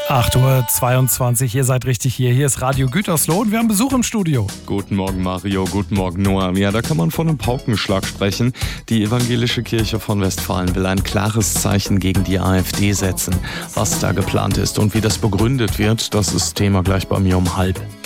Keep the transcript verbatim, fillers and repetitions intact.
acht Uhr zweiundzwanzig, ihr seid richtig hier. Hier ist Radio Gütersloh und wir haben Besuch im Studio. Guten Morgen Mario, guten Morgen Noah. Ja, da kann man von einem Paukenschlag sprechen. Die evangelische Kirche von Westfalen will ein klares Zeichen gegen die AfD setzen. Was da geplant ist und wie das begründet wird, das ist Thema gleich bei mir um halb.